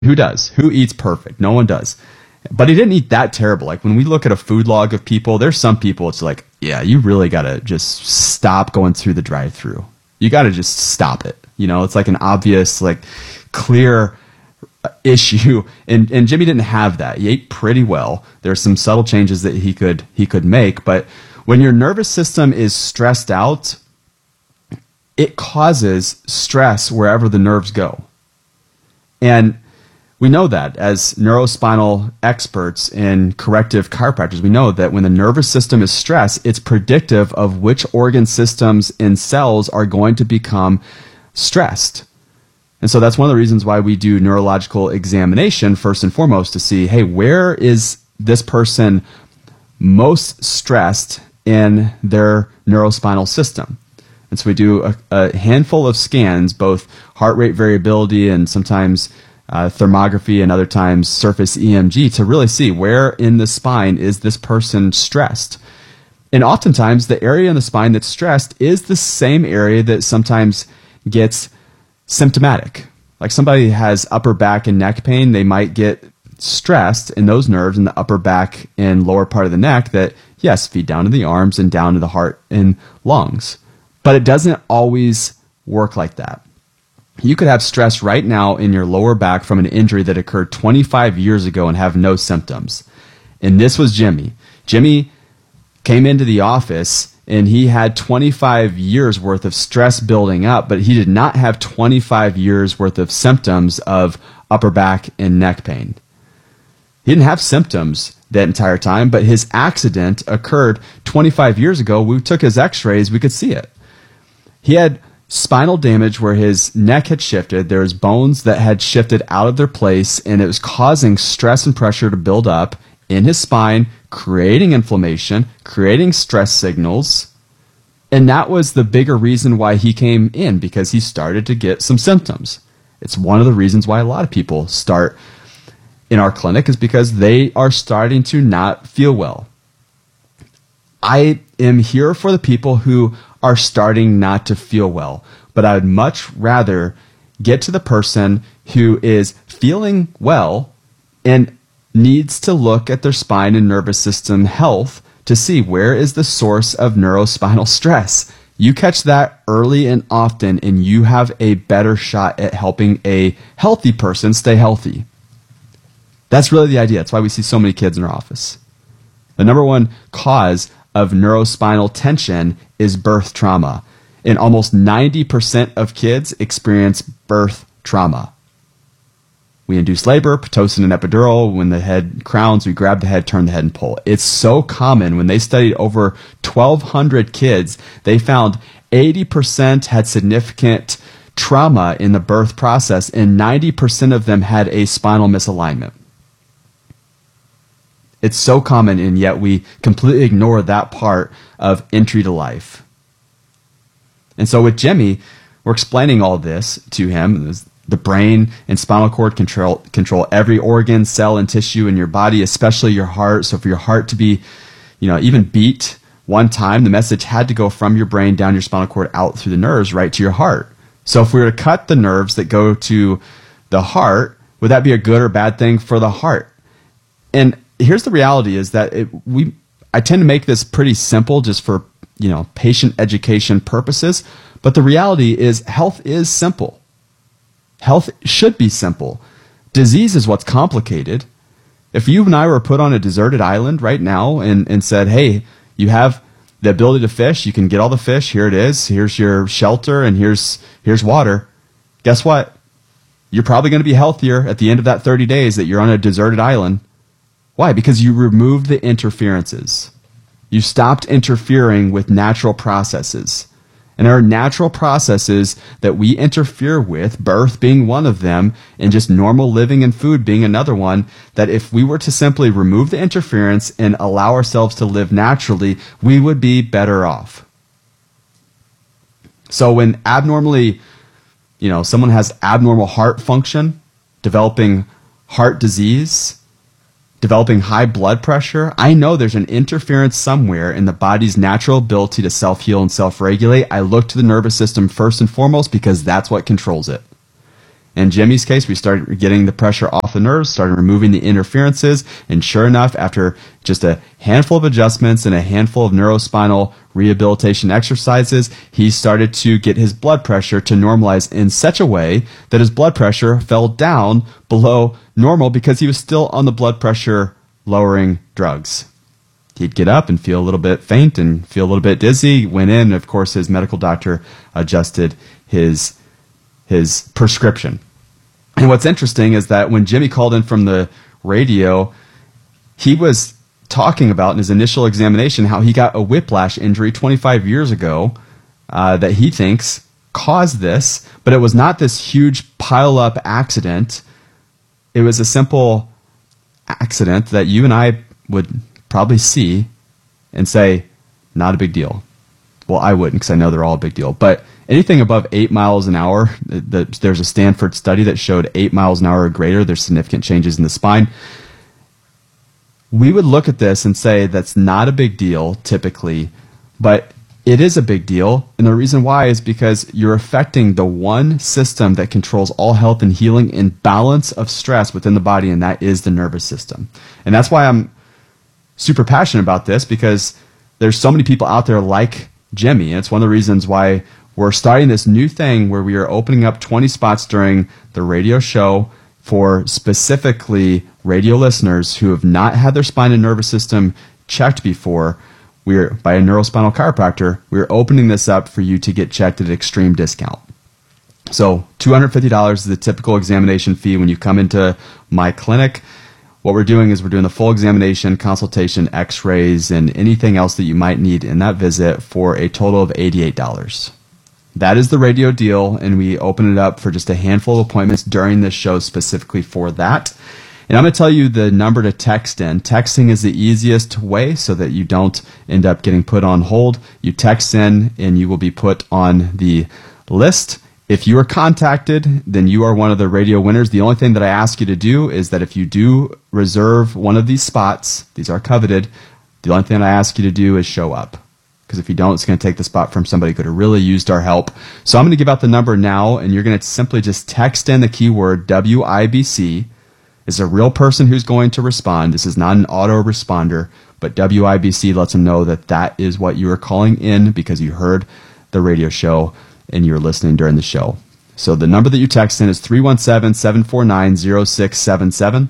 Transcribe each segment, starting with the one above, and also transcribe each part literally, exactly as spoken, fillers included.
Who does? Who eats perfect? No one does. But he didn't eat that terrible. Like when we look at a food log of people, there's some people it's like, yeah, you really got to just stop going through the drive-through. You got to just stop it. You know, it's like an obvious, like clear issue. And and Jimmy didn't have that. He ate pretty well. There's some subtle changes that he could he could make, but when your nervous system is stressed out, it causes stress wherever the nerves go. And we know that as neurospinal experts and corrective chiropractors, we know that when the nervous system is stressed, it's predictive of which organ systems and cells are going to become stressed. And so that's one of the reasons why we do neurological examination first and foremost to see, hey, where is this person most stressed in their neurospinal system? And so we do a, a handful of scans, both heart rate variability and sometimes uh, thermography and other times surface E M G to really see where in the spine is this person stressed. And oftentimes the area in the spine that's stressed is the same area that sometimes gets symptomatic. Like somebody has upper back and neck pain, they might get stressed in those nerves in the upper back and lower part of the neck that, yes, feed down to the arms and down to the heart and lungs. But it doesn't always work like that. You could have stress right now in your lower back from an injury that occurred twenty-five years ago and have no symptoms. And this was Jimmy. Jimmy came into the office and he had twenty-five years worth of stress building up, but he did not have twenty-five years worth of symptoms of upper back and neck pain. He didn't have symptoms that entire time, but his accident occurred twenty-five years ago. We took his x-rays, we could see it. He had spinal damage where his neck had shifted. There was bones that had shifted out of their place, and it was causing stress and pressure to build up in his spine, creating inflammation, creating stress signals. And that was the bigger reason why he came in, because he started to get some symptoms. It's one of the reasons why a lot of people start in our clinic is because they are starting to not feel well. I am here for the people who are starting not to feel well, but I would much rather get to the person who is feeling well and needs to look at their spine and nervous system health to see where is the source of neurospinal stress. You catch that early and often, and you have a better shot at helping a healthy person stay healthy. That's really the idea. That's why we see so many kids in our office. The number one cause of neurospinal tension is birth trauma. And almost ninety percent of kids experience birth trauma. We induce labor, Pitocin and epidural. When the head crowns, we grab the head, turn the head, and pull. It's so common. When they studied over twelve hundred kids, they found eighty percent had significant trauma in the birth process, and ninety percent of them had a spinal misalignment. It's so common, and yet we completely ignore that part of entry to life. And so with Jimmy, we're explaining all this to him. The brain and spinal cord control, control every organ, cell, and tissue in your body, especially your heart. So for your heart to be, you know, even beat one time, the message had to go from your brain down your spinal cord out through the nerves right to your heart. So if we were to cut the nerves that go to the heart, would that be a good or bad thing for the heart? And here's the reality is that it, we I tend to make this pretty simple just for, you know, patient education purposes, but the reality is health is simple. Health should be simple. Disease is what's complicated. If you and I were put on a deserted island right now and, and said, hey, you have the ability to fish, you can get all the fish, here it is, here's your shelter, and here's here's water, guess what? You're probably going to be healthier at the end of that thirty days that you're on a deserted island. Why? Because you removed the interferences. You stopped interfering with natural processes. And there are natural processes that we interfere with, birth being one of them, and just normal living and food being another one, that if we were to simply remove the interference and allow ourselves to live naturally, we would be better off. So when abnormally, you know, someone has abnormal heart function, developing heart disease, developing high blood pressure, I know there's an interference somewhere in the body's natural ability to self-heal and self-regulate. I look to the nervous system first and foremost because that's what controls it. In Jimmy's case, we started getting the pressure off the nerves, started removing the interferences, and sure enough, after just a handful of adjustments and a handful of neurospinal rehabilitation exercises, he started to get his blood pressure to normalize in such a way that his blood pressure fell down below normal because he was still on the blood pressure lowering drugs. He'd get up and feel a little bit faint and feel a little bit dizzy. Went in, of course, his medical doctor adjusted his his prescription. And what's interesting is that when Jimmy called in from the radio, he was talking about in his initial examination how he got a whiplash injury twenty-five years ago uh, that he thinks caused this, but it was not this huge pile-up accident. It was a simple accident that you and I would probably see and say, not a big deal. Well, I wouldn't, because I know they're all a big deal. But anything above eight miles an hour, the, there's a Stanford study that showed eight miles an hour or greater, there's significant changes in the spine. We would look at this and say that's not a big deal typically, but it is a big deal. And the reason why is because you're affecting the one system that controls all health and healing and balance of stress within the body, and that is the nervous system. And that's why I'm super passionate about this, because there's so many people out there like Jimmy. And it's one of the reasons why we're starting this new thing where we are opening up twenty spots during the radio show for specifically radio listeners who have not had their spine and nervous system checked before. We're by a neurospinal chiropractor. We're opening this up for you to get checked at an extreme discount. So two hundred fifty dollars is the typical examination fee when you come into my clinic. What we're doing is we're doing the full examination, consultation, x-rays, and anything else that you might need in that visit for a total of eighty-eight dollars. That is the radio deal, and we open it up for just a handful of appointments during this show specifically for that. And I'm going to tell you the number to text in. Texting is the easiest way so that you don't end up getting put on hold. You text in, and you will be put on the list. If you are contacted, then you are one of the radio winners. The only thing that I ask you to do is that if you do reserve one of these spots, these are coveted, the only thing I ask you to do is show up. Because if you don't, it's going to take the spot from somebody who could have really used our help. So I'm going to give out the number now, and you're going to simply just text in the keyword W I B C. It's a real person who's going to respond. This is not an autoresponder, but W I B C lets them know that that is what you are calling in because you heard the radio show and you're listening during the show. So the number that you text in is three one seven, seven four nine, zero six seven seven.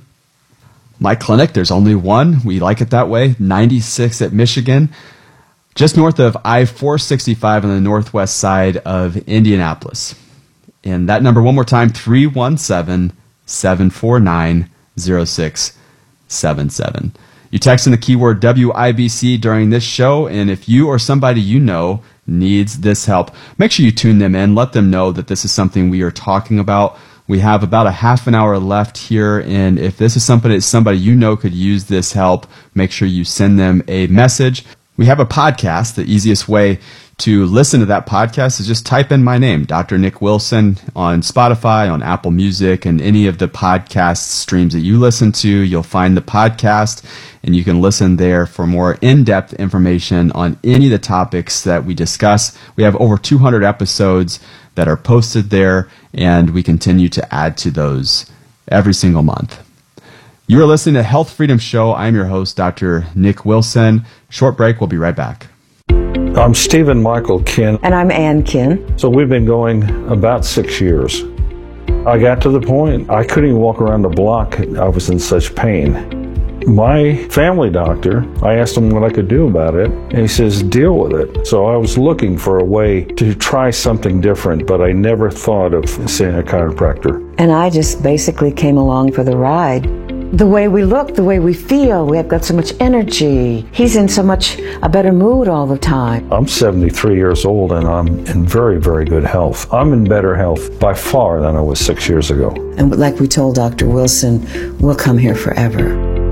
My clinic, there's only one. We like it that way. ninety-six at Michigan, just north of I four sixty-five on the northwest side of Indianapolis. And that number one more time, three one seven, seven four nine, zero six seven seven. You text in the keyword W I B C during this show, and if you or somebody you know needs this help, make sure you tune them in. Let them know that this is something we are talking about. We have about a half an hour left here, and if this is somebody, somebody you know could use this help, make sure you send them a message. We have a podcast. The easiest way to listen to that podcast is just type in my name, Doctor Nick Wilson, on Spotify, on Apple Music, and any of the podcast streams that you listen to. You'll find the podcast, and you can listen there for more in-depth information on any of the topics that we discuss. We have over two hundred episodes that are posted there, and we continue to add to those every single month. You are listening to Health Freedom Show. I'm your host, Doctor Nick Wilson. Short break. We'll be right back. I'm Stephen Michael Kin. And I'm Ann Kin. So we've been going about six years. I got to the point I couldn't even walk around the block. I was in such pain. My family doctor, I asked him what I could do about it, and he says, deal with it. So I was looking for a way to try something different, but I never thought of seeing a chiropractor. And I just basically came along for the ride. The way we look, the way we feel, we have got so much energy. He's in so much a better mood all the time. I'm seventy-three years old and I'm in very, very good health. I'm in better health by far than I was six years ago. And like we told Doctor Wilson, we'll come here forever.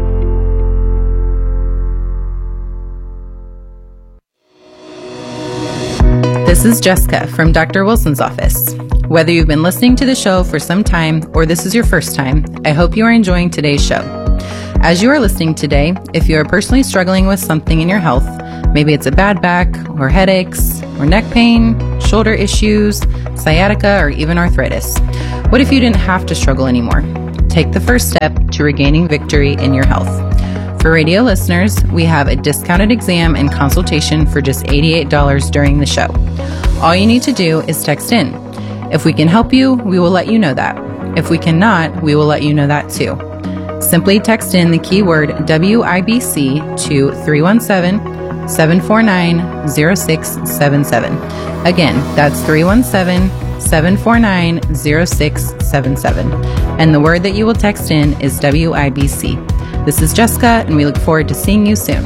This is Jessica from Doctor Wilson's office. Whether you've been listening to the show for some time or this is your first time, I hope you are enjoying today's show. As you are listening today, if you are personally struggling with something in your health, maybe it's a bad back or headaches or neck pain, shoulder issues, sciatica, or even arthritis? What if you didn't have to struggle anymore? Take the first step to regaining victory in your health. For radio listeners, we have a discounted exam and consultation for just eighty-eight dollars during the show. All you need to do is text in. If we can help you, we will let you know that. If we cannot, we will let you know that too. Simply text in the keyword W I B C to three one seven, seven four nine, zero six seven seven. Again, that's three one seven, seven four nine, zero six seven seven. And the word that you will text in is W I B C. This is Jessica, and we look forward to seeing you soon.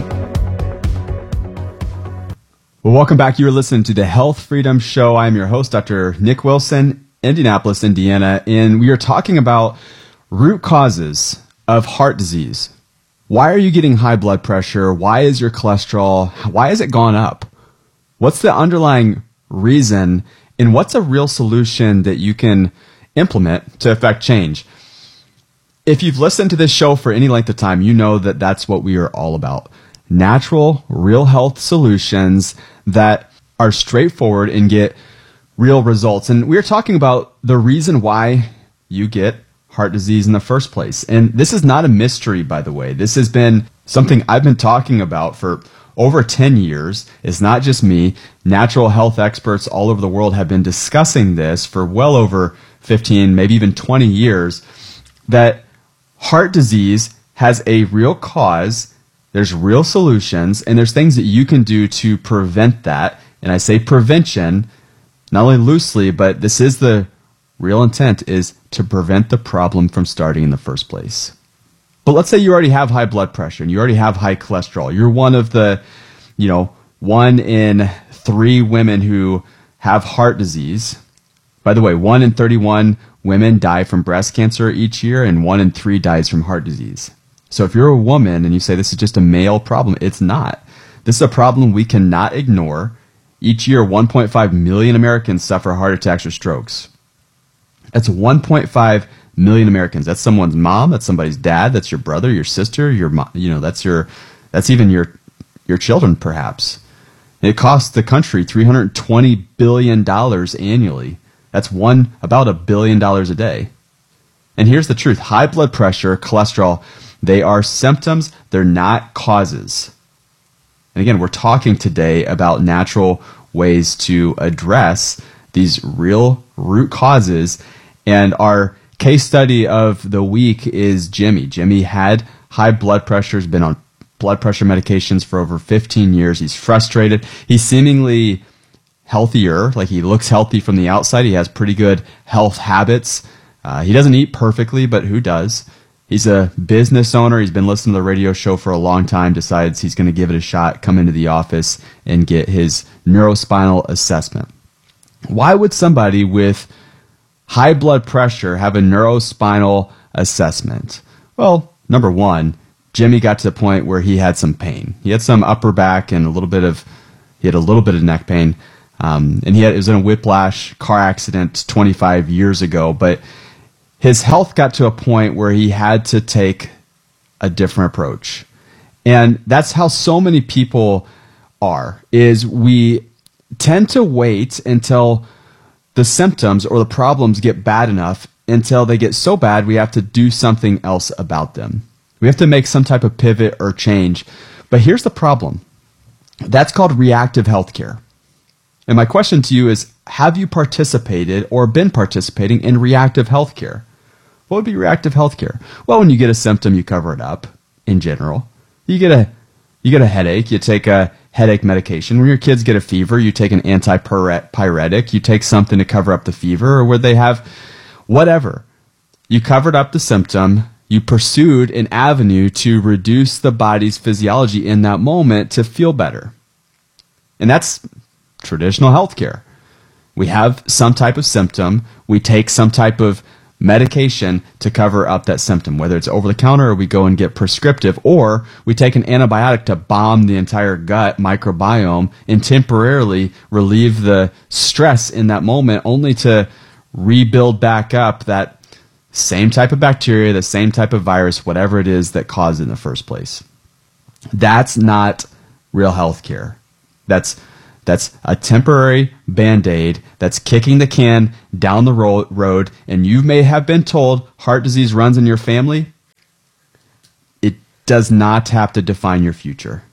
Well, welcome back. You are listening to the Health Freedom Show. I'm your host, Doctor Nick Wilson, Indianapolis, Indiana, and we are talking about root causes of heart disease. Why are you getting high blood pressure? Why is your cholesterol? Why has it gone up? What's the underlying reason? And what's a real solution that you can implement to affect change? If you've listened to this show for any length of time, you know that that's what we are all about. Natural, real health solutions that are straightforward and get real results. And we're talking about the reason why you get heart disease in the first place. And this is not a mystery, by the way. This has been something I've been talking about for over ten years. It's not just me. Natural health experts all over the world have been discussing this for well over fifteen, maybe even twenty years, that heart disease has a real cause, there's real solutions, and there's things that you can do to prevent that. And I say prevention, not only loosely, but this is the real intent, is to prevent the problem from starting in the first place. But let's say you already have high blood pressure and you already have high cholesterol. You're one of the, you know, one in three women who have heart disease. By the way, one in thirty-one women die from breast cancer each year, and one in three dies from heart disease. So if you're a woman and you say this is just a male problem, it's not. This is a problem we cannot ignore. Each year, one point five million Americans suffer heart attacks or strokes. That's one point five million Americans. That's someone's mom. That's somebody's dad. That's your brother, your sister, your mom. You know, that's your, that's even your, your children, perhaps. It costs the country three hundred twenty billion dollars annually. That's one about a billion dollars a day. And here's the truth: high blood pressure, cholesterol, they are symptoms. They're not causes. And again, we're talking today about natural ways to address these real root causes. And our case study of the week is Jimmy. Jimmy had high blood pressure, has been on blood pressure medications for over fifteen years. He's frustrated. He's seemingly healthier, like he looks healthy from the outside. He has pretty good health habits. Uh, he doesn't eat perfectly, but who does? He's a business owner. He's been listening to the radio show for a long time, decides he's going to give it a shot, come into the office and get his neurospinal assessment. Why would somebody with high blood pressure have a neurospinal assessment? Well, number one, Jimmy got to the point where he had some pain. He had some upper back and a little bit of, he had a little bit of neck pain. Um, and he had, it was in a whiplash car accident twenty-five years ago, but his health got to a point where he had to take a different approach. And that's how so many people are, is we tend to wait until the symptoms or the problems get bad enough, until they get so bad we have to do something else about them. We have to make some type of pivot or change. But here's the problem. That's called reactive healthcare. And my question to you is, have you participated or been participating in reactive healthcare? What would be reactive healthcare? Well, when you get a symptom, you cover it up in general. You get a you get a headache, you take a headache medication. When your kids get a fever, you take an antipyretic, you take something to cover up the fever, or where they have whatever. You covered up the symptom, you pursued an avenue to reduce the body's physiology in that moment to feel better. And that's traditional healthcare. We have some type of symptom, we take some type of medication to cover up that symptom, whether it's over the counter or we go and get prescriptive, or we take an antibiotic to bomb the entire gut microbiome and temporarily relieve the stress in that moment, only to rebuild back up that same type of bacteria, the same type of virus, whatever it is that caused it in the first place. That's not real health care. That's That's a temporary Band-Aid that's kicking the can down the ro- road, and you may have been told heart disease runs in your family. It does not have to define your future.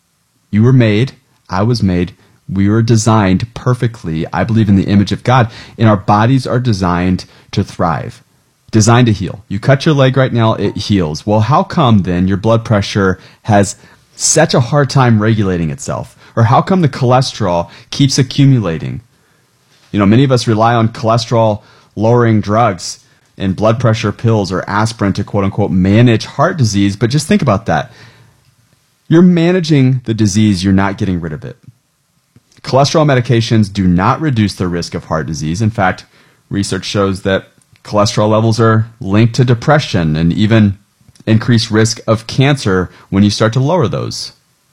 You were made, I was made, we were designed perfectly, I believe, in the image of God, and our bodies are designed to thrive, designed to heal. You cut your leg right now, it heals. Well, how come then your blood pressure has such a hard time regulating itself? Or how come the cholesterol keeps accumulating? You know, many of us rely on cholesterol-lowering drugs and blood pressure pills or aspirin to quote-unquote manage heart disease, but just think about that. You're managing the disease, you're not getting rid of it. Cholesterol medications do not reduce the risk of heart disease. In fact, research shows that cholesterol levels are linked to depression and even increased risk of cancer when you start to lower those.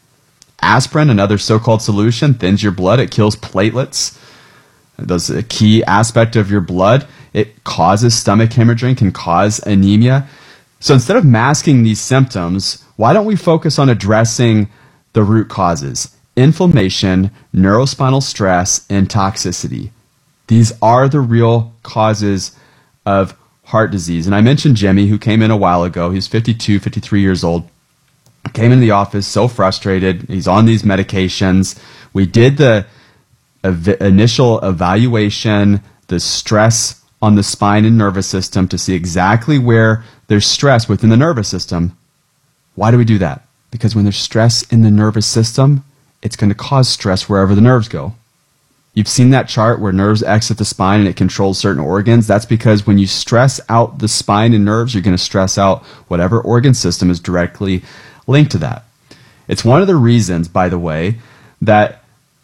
Aspirin, another so-called solution, thins your blood. It kills platelets. That's a key aspect of your blood. It causes stomach hemorrhaging, can cause anemia. So instead of masking these symptoms, why don't we focus on addressing the root causes? Inflammation, neurospinal stress, and toxicity. These are the real causes of heart disease. And I mentioned Jimmy, who came in a while ago. He's fifty-two, fifty-three years old. Came into the office so frustrated. He's on these medications. We did the ev- initial evaluation, the stress on the spine and nervous system to see exactly where there's stress within the nervous system. Why do we do that? Because when there's stress in the nervous system, it's going to cause stress wherever the nerves go. You've seen that chart where nerves exit the spine and it controls certain organs. That's because when you stress out the spine and nerves, you're going to stress out whatever organ system is directly linked to that. It's one of the reasons, by the way, that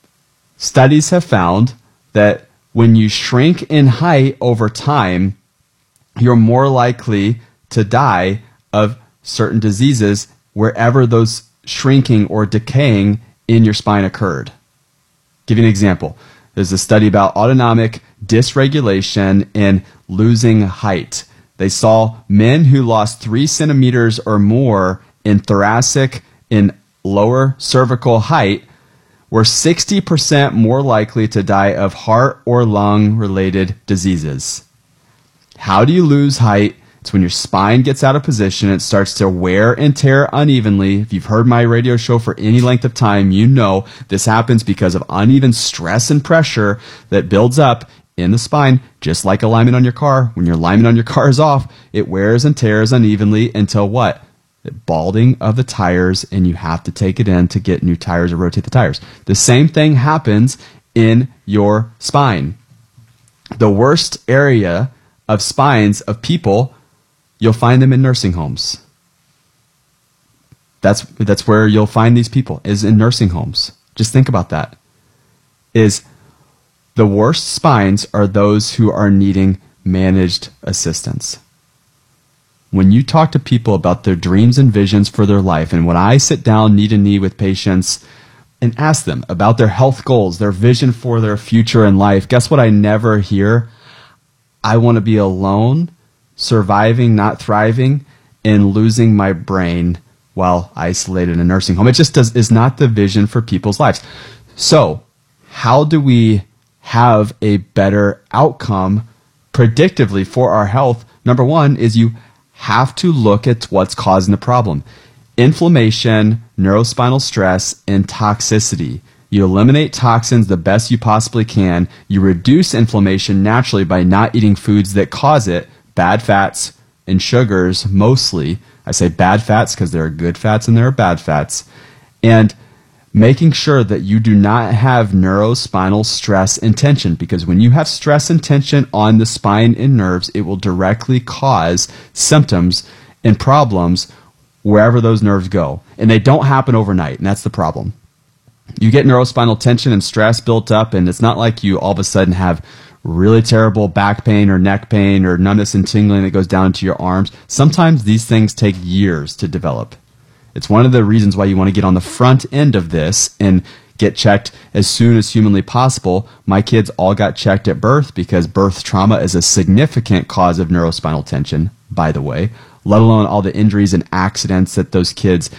studies have found that when you shrink in height over time, you're more likely to die of certain diseases wherever those shrinking or decaying in your spine occurred. Give you an example. There's a study about autonomic dysregulation and losing height. They saw men who lost three centimeters or more in thoracic and lower cervical height were sixty percent more likely to die of heart or lung related diseases. How do you lose height? It's when your spine gets out of position, it starts to wear and tear unevenly. If you've heard my radio show for any length of time, you know this happens because of uneven stress and pressure that builds up in the spine, just like alignment on your car. When your alignment on your car is off, it wears and tears unevenly until what? The balding of the tires, and you have to take it in to get new tires or rotate the tires. The same thing happens in your spine. The worst area of spines of people, you'll find them in nursing homes. That's that's where you'll find these people, is in nursing homes. Just think about that. Is the worst spines are those who are needing managed assistance. When you talk to people about their dreams and visions for their life, and when I sit down knee to knee with patients and ask them about their health goals, their vision for their future in life, guess what I never hear? I want to be alone, surviving, not thriving, and losing my brain while isolated in a nursing home. It just does, is not the vision for people's lives. So, how do we have a better outcome predictively for our health? Number one is you have to look at what's causing the problem. Inflammation, neurospinal stress, and toxicity. You eliminate toxins the best you possibly can. You reduce inflammation naturally by not eating foods that cause it, bad fats and sugars mostly. I say bad fats because there are good fats and there are bad fats. And making sure that you do not have neurospinal stress and tension, because when you have stress and tension on the spine and nerves, it will directly cause symptoms and problems wherever those nerves go. And they don't happen overnight, and that's the problem. You get neurospinal tension and stress built up, and it's not like you all of a sudden have really terrible back pain or neck pain or numbness and tingling that goes down into your arms. Sometimes these things take years to develop. It's one of the reasons why you want to get on the front end of this and get checked as soon as humanly possible. My kids all got checked at birth because birth trauma is a significant cause of neurospinal tension, by the way, let alone all the injuries and accidents that those kids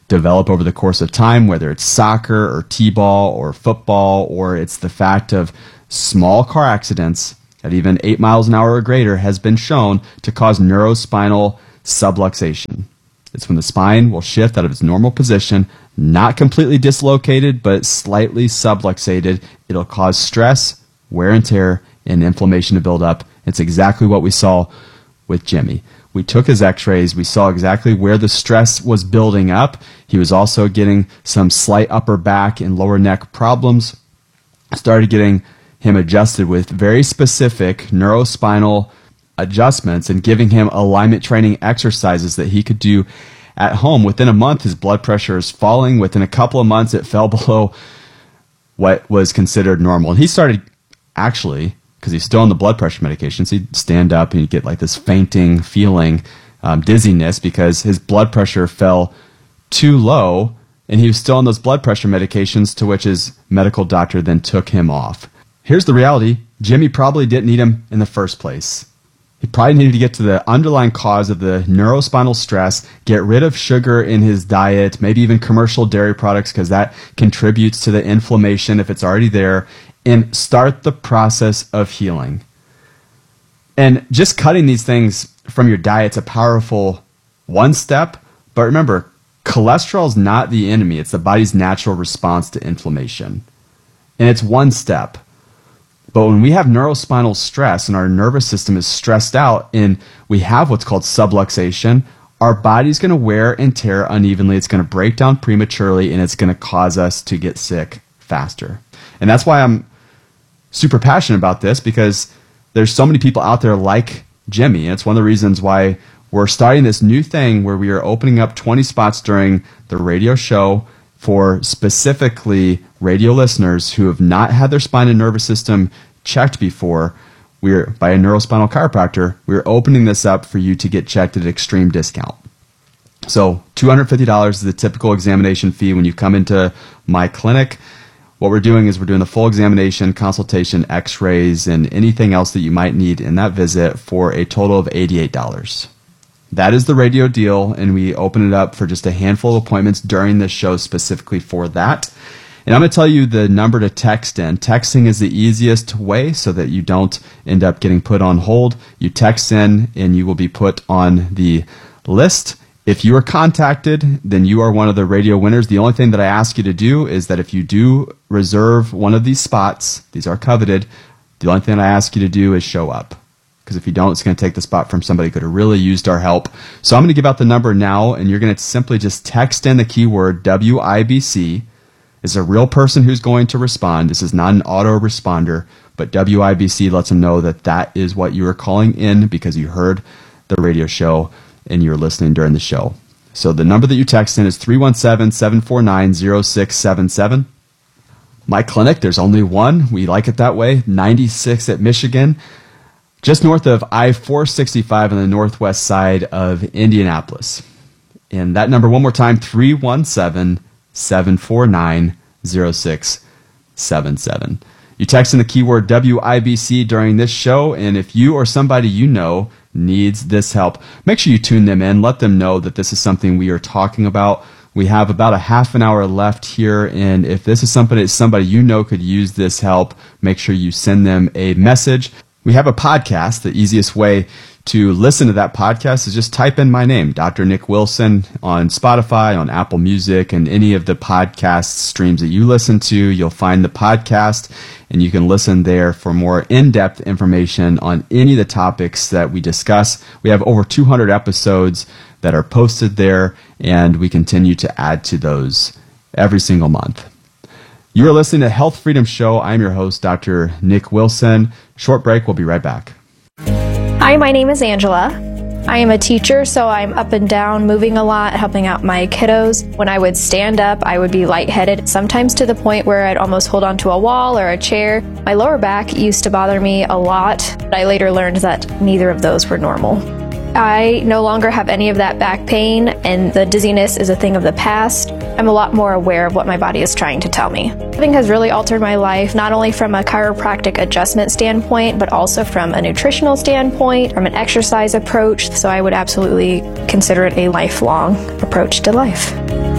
develop over the course of time, whether it's soccer or t-ball or football, or it's the fact of small car accidents at even eight miles an hour or greater has been shown to cause neurospinal subluxation. It's when the spine will shift out of its normal position, not completely dislocated, but slightly subluxated. It'll cause stress, wear and tear, and inflammation to build up. It's exactly what we saw with Jimmy. We took his x-rays. We saw exactly where the stress was building up. He was also getting some slight upper back and lower neck problems. Started getting him adjusted with very specific neurospinal adjustments and giving him alignment training exercises that he could do at home. Within a month, his blood pressure is falling. Within a couple of months, it fell below what was considered normal. And he started actually, because he's still on the blood pressure medications, he'd stand up and he'd get like this fainting feeling, um, dizziness, because his blood pressure fell too low and he was still on those blood pressure medications, to which his medical doctor then took him off. Here's the reality. Jimmy probably didn't need him in the first place. He probably needed to get to the underlying cause of the neurospinal stress, get rid of sugar in his diet, maybe even commercial dairy products, because that contributes to the inflammation if it's already there, and start the process of healing. And just cutting these things from your diet's a powerful one step, but remember, cholesterol is not the enemy. It's the body's natural response to inflammation. And it's one step. But when we have neurospinal stress and our nervous system is stressed out and we have what's called subluxation, our body's going to wear and tear unevenly. It's going to break down prematurely, and it's going to cause us to get sick faster. And that's why I'm super passionate about this, because there's so many people out there like Jimmy. And it's one of the reasons why we're starting this new thing where we are opening up twenty spots during the radio show for specifically radio listeners who have not had their spine and nervous system checked before. We're by a neurospinal chiropractor. We're opening this up for you to get checked at an extreme discount. So two hundred fifty dollars is the typical examination fee when you come into my clinic. What we're doing is we're doing the full examination, consultation, x-rays, and anything else that you might need in that visit for a total of eighty-eight dollars. That is the radio deal, and we open it up for just a handful of appointments during this show specifically for that. And I'm going to tell you the number to text in. Texting is the easiest way so that you don't end up getting put on hold. You text in, and you will be put on the list. If you are contacted, then you are one of the radio winners. The only thing that I ask you to do is that if you do reserve one of these spots, these are coveted, the only thing I ask you to do is show up. Because if you don't, it's going to take the spot from somebody who could have really used our help. So I'm going to give out the number now, and you're going to simply just text in the keyword W I B C. It's a real person who's going to respond. This is not an autoresponder, but W I B C lets them know that that is what you are calling in because you heard the radio show and you're listening during the show. So the number that you text in is three one seven, seven four nine, zero six seven seven. My clinic, there's only one. We like it that way. ninety-six at Michigan, just north of I four sixty-five on the northwest side of Indianapolis. And that number one more time, three one seven, seven four nine, zero six seven seven. You text in the keyword W I B C during this show, and if you or somebody you know needs this help, make sure you tune them in. Let them know that this is something we are talking about. We have about a half an hour left here, and if this is somebody, somebody you know could use this help, make sure you send them a message. We have a podcast. The easiest way to listen to that podcast is just type in my name, Doctor Nick Wilson, on Spotify, on Apple Music, and any of the podcast streams that you listen to. You'll find the podcast, and you can listen there for more in-depth information on any of the topics that we discuss. We have over two hundred episodes that are posted there, and we continue to add to those every single month. You are listening to Health Freedom Show. I'm your host, Doctor Nick Wilson. Short break. We'll be right back. Hi, my name is Angela. I am a teacher, so I'm up and down, moving a lot, helping out my kiddos. When I would stand up, I would be lightheaded, sometimes to the point where I'd almost hold onto a wall or a chair. My lower back used to bother me a lot, but I later learned that neither of those were normal. I no longer have any of that back pain, and the dizziness is a thing of the past. I'm a lot more aware of what my body is trying to tell me. Living has really altered my life, not only from a chiropractic adjustment standpoint, but also from a nutritional standpoint, from an exercise approach. So I would absolutely consider it a lifelong approach to life.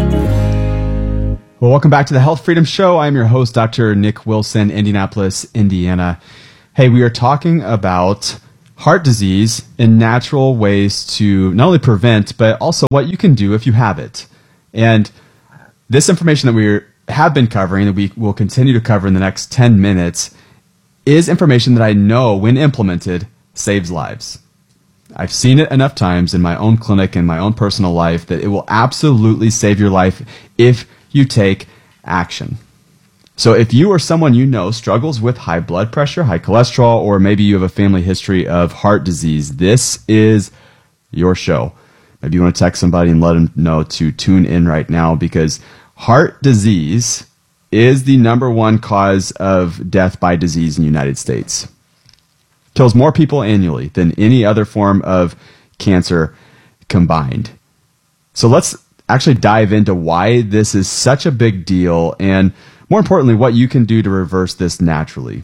Well, welcome back to the Health Freedom Show. I'm your host, Doctor Nick Wilson, Indianapolis, Indiana. Hey, we are talking about heart disease and natural ways to not only prevent, but also what you can do if you have it. And this information that we have been covering, that we will continue to cover in the next ten minutes, is information that I know, when implemented, saves lives. I've seen it enough times in my own clinic and my own personal life that it will absolutely save your life if you take action. So if you or someone you know struggles with high blood pressure, high cholesterol, or maybe you have a family history of heart disease, this is your show. Maybe you want to text somebody and let them know to tune in right now, because heart disease is the number one cause of death by disease in the United States. Kills more people annually than any other form of cancer combined. So let's actually dive into why this is such a big deal, and more importantly, what you can do to reverse this naturally.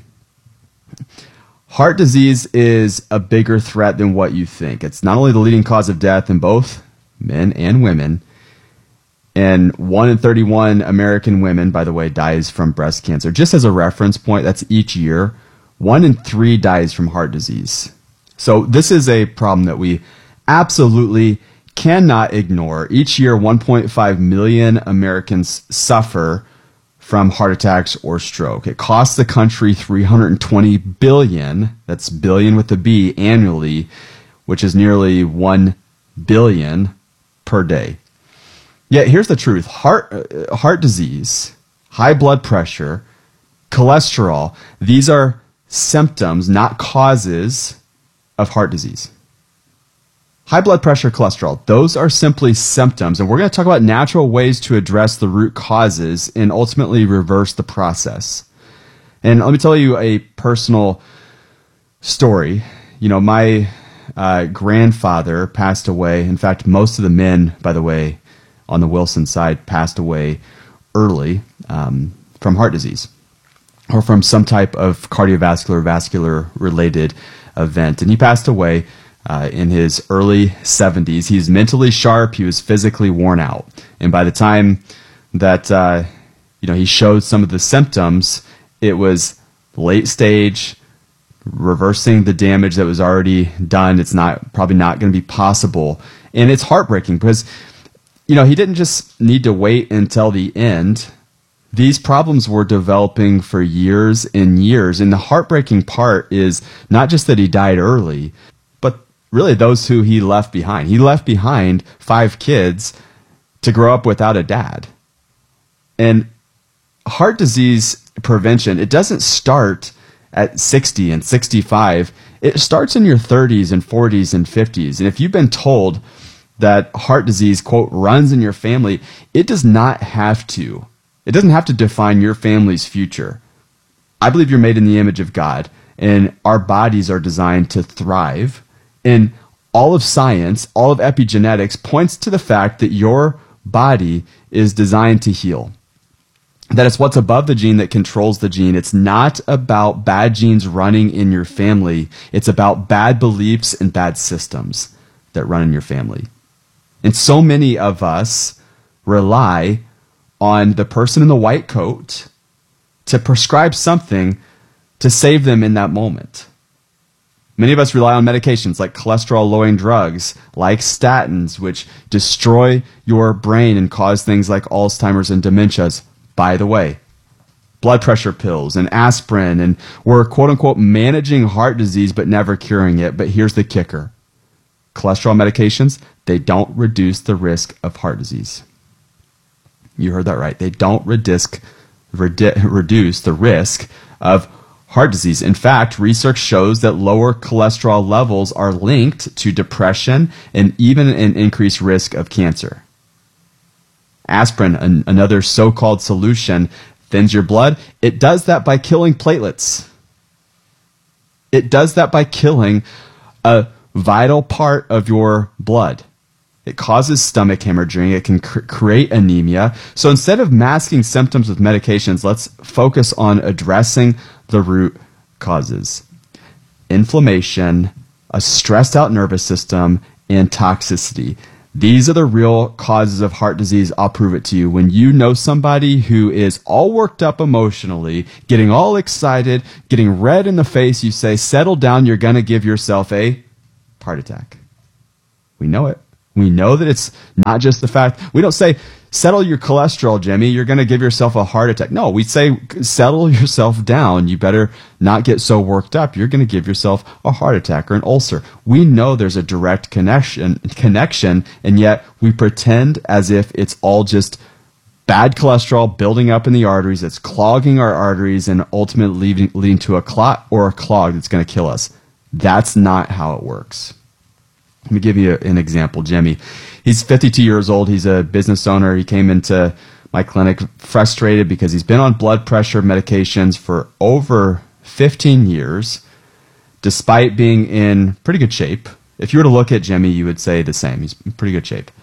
Heart disease is a bigger threat than what you think. It's not only the leading cause of death in both men and women, and one in thirty-one American women, by the way, dies from breast cancer. Just as a reference point, that's each year. One in three dies from heart disease. So this is a problem that we absolutely cannot ignore. Each year, one point five million Americans suffer from heart attacks or stroke. It costs the country three hundred twenty billion dollars, that's billion with a B, annually, which is nearly one billion dollars per day. Yet here's the truth. Heart, uh, heart disease, high blood pressure, cholesterol, these are symptoms, not causes, of heart disease. High blood pressure, cholesterol, those are simply symptoms, and we're going to talk about natural ways to address the root causes and ultimately reverse the process. And let me tell you a personal story. You know, my uh, grandfather passed away. In fact, most of the men, by the way, on the Wilson side passed away early um, from heart disease or from some type of cardiovascular, vascular related event. And he passed away Uh, in his early seventies. He's mentally sharp. He was physically worn out. And by the time that uh, you know he showed some of the symptoms, it was late stage, reversing the damage that was already done. It's not probably not going to be possible. And it's heartbreaking because you know he didn't just need to wait until the end. These problems were developing for years and years. And the heartbreaking part is not just that he died early, really those who he left behind. He left behind five kids to grow up without a dad. And heart disease prevention, it doesn't start at sixty and sixty-five. It starts in your thirties and forties and fifties. And if you've been told that heart disease, quote, runs in your family, it does not have to. It doesn't have to define your family's future. I believe you're made in the image of God, and our bodies are designed to thrive. And all of science, all of epigenetics points to the fact that your body is designed to heal. That it's what's above the gene that controls the gene. It's not about bad genes running in your family. It's about bad beliefs and bad systems that run in your family. And so many of us rely on the person in the white coat to prescribe something to save them in that moment. Many of us rely on medications like cholesterol-lowering drugs, like statins, which destroy your brain and cause things like Alzheimer's and dementias. By the way, blood pressure pills and aspirin, and we're quote-unquote managing heart disease but never curing it. But here's the kicker. Cholesterol medications, they don't reduce the risk of heart disease. You heard that right. They don't reduce, reduce the risk of heart disease. In fact, research shows that lower cholesterol levels are linked to depression and even an increased risk of cancer. Aspirin, an, another so-called solution, thins your blood. It does that by killing platelets. It does that by killing a vital part of your blood. It causes stomach hemorrhaging. It can cr- create anemia. So instead of masking symptoms with medications, let's focus on addressing the root causes. Inflammation, a stressed out nervous system, and toxicity. These are the real causes of heart disease. I'll prove it to you. When you know somebody who is all worked up emotionally, getting all excited, getting red in the face, you say, settle down, you're going to give yourself a heart attack. We know it. We know that it's not just the fact. We don't say, settle your cholesterol, Jimmy, you're going to give yourself a heart attack. No, we say, settle yourself down. You better not get so worked up. You're going to give yourself a heart attack or an ulcer. We know there's a direct connection, connection, and yet we pretend as if it's all just bad cholesterol building up in the arteries. It's clogging our arteries and ultimately leading, leading to a clot or a clog that's going to kill us. That's not how it works. Let me give you an example. Jimmy, he's fifty-two years old. He's a business owner. He came into my clinic frustrated because he's been on blood pressure medications for over fifteen years, despite being in pretty good shape. If you were to look at Jimmy, you would say the same. He's in pretty good shape.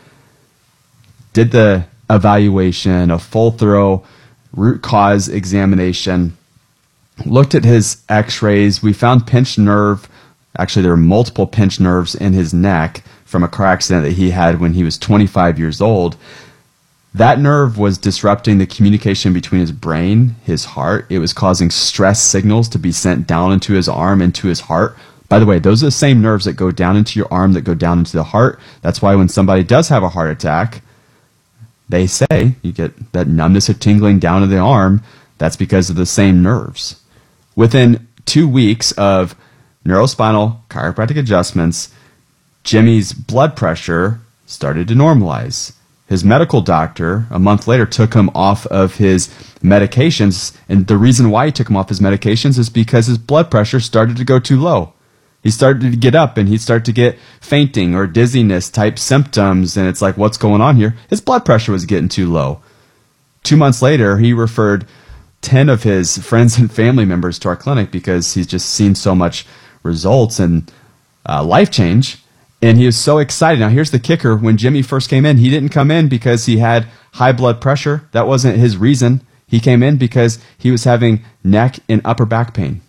Did the evaluation, a full thorough root cause examination, looked at his x-rays. We found pinched nerve. Actually, there were multiple pinched nerves in his neck from a car accident that he had when he was twenty-five years old. That nerve was disrupting the communication between his brain, his heart. It was causing stress signals to be sent down into his arm, into his heart. By the way, those are the same nerves that go down into your arm that go down into the heart. That's why when somebody does have a heart attack, they say you get that numbness or tingling down to the arm. That's because of the same nerves. Within two weeks of neurospinal chiropractic adjustments, Jimmy's blood pressure started to normalize. His medical doctor, a month later, took him off of his medications. And the reason why he took him off his medications is because his blood pressure started to go too low. He started to get up and he'd start to get fainting or dizziness type symptoms. And it's like, what's going on here? His blood pressure was getting too low. Two months later, he referred ten of his friends and family members to our clinic because he's just seen so much results and uh, life change. And he was so excited. Now, here's the kicker. When Jimmy first came in, he didn't come in because he had high blood pressure. That wasn't his reason. He came in because he was having neck and upper back pain.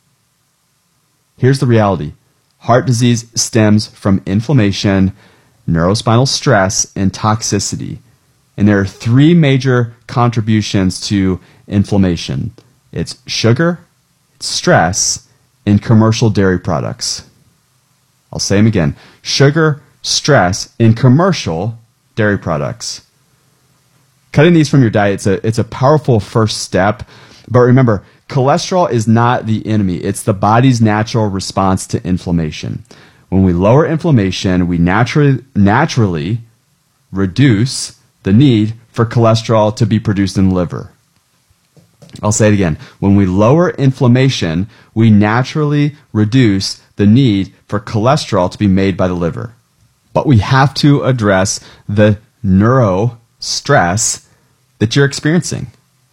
Here's the reality. Heart disease stems from inflammation, neurospinal stress, and toxicity. And there are three major contributions to inflammation. It's sugar, it's stress, and commercial dairy products. I'll say them again. Sugar, stress, and commercial dairy products. Cutting these from your diet, it's a, it's a powerful first step. But remember, cholesterol is not the enemy. It's the body's natural response to inflammation. When we lower inflammation, we naturally, naturally reduce the need for cholesterol to be produced in the liver. I'll say it again. When we lower inflammation, we naturally reduce the need for cholesterol to be made by the liver. But we have to address the neuro stress that you're experiencing.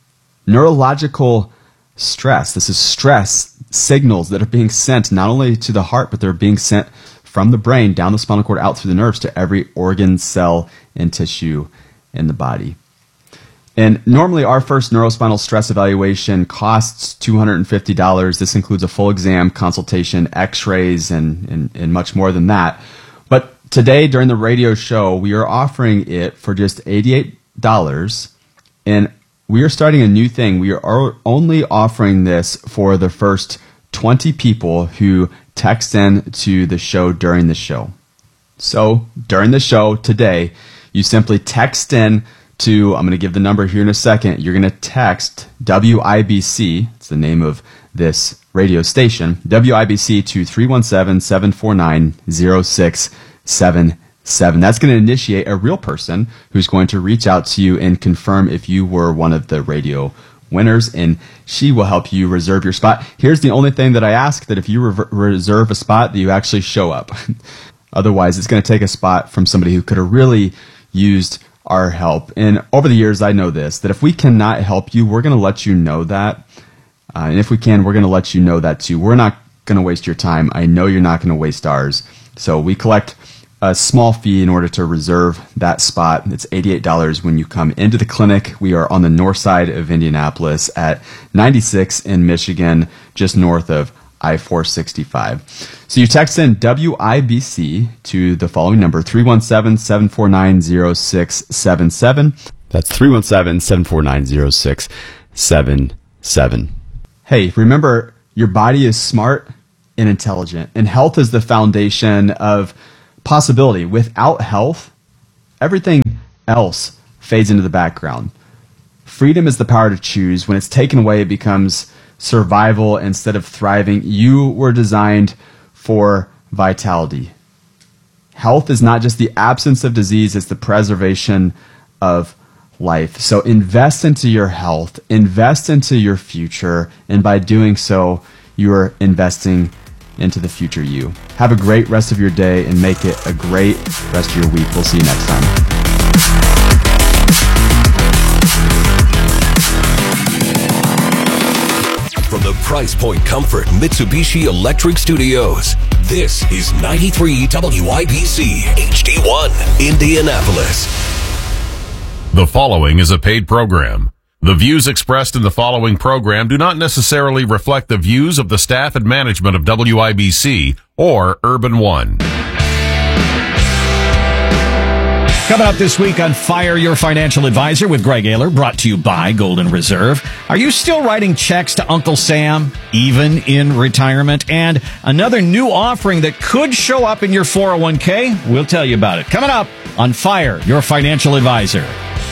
Neurological stress. This is stress signals that are being sent not only to the heart, but they're being sent from the brain down the spinal cord out through the nerves to every organ, cell, and tissue in the body. And normally our first neurospinal stress evaluation costs two hundred fifty dollars. This includes a full exam, consultation, x-rays, and, and, and much more than that. But today during the radio show, we are offering it for just eighty-eight dollars. And we are starting a new thing. We are only offering this for the first twenty people who text in to the show during the show. So during the show today, you simply text in to, I'm going to give the number here in a second. You're going to text W I B C, it's the name of this radio station, W I B C to three one seven, seven four nine, zero six seven seven. That's going to initiate a real person who's going to reach out to you and confirm if you were one of the radio winners, and she will help you reserve your spot. Here's the only thing that I ask, that if you re- reserve a spot, that you actually show up. Otherwise, it's going to take a spot from somebody who could have really used our help. And over the years, I know this, that if we cannot help you, we're going to let you know that. Uh, and if we can, we're going to let you know that too. We're not going to waste your time. I know you're not going to waste ours. So we collect a small fee in order to reserve that spot. It's eighty-eight dollars when you come into the clinic. We are on the north side of Indianapolis at ninety-six in Michigan, just north of I four sixty-five. So you text in W I B C to the following number, three one seven, seven four nine, zero six seven seven. That's three one seven, seven four nine, zero six seven seven. Hey, remember, your body is smart and intelligent, and health is the foundation of possibility. Without health, everything else fades into the background. Freedom is the power to choose. When it's taken away, it becomes survival instead of thriving. You were designed for vitality. Health is not just the absence of disease, it's the preservation of life. So invest into your health, invest into your future, and by doing so, you are investing into the future you. Have a great rest of your day and make it a great rest of your week. We'll see you next time. From the Price Point Comfort Mitsubishi Electric Studios, this is ninety-three W I B C H D one, Indianapolis. The following is a paid program. The views expressed in the following program do not necessarily reflect the views of the staff and management of W I B C or Urban One. Coming up this week on Fire Your Financial Advisor with Greg Ayler, brought to you by Golden Reserve. Are you still writing checks to Uncle Sam, even in retirement? And another new offering that could show up in your four oh one k? We'll tell you about it. Coming up on Fire Your Financial Advisor.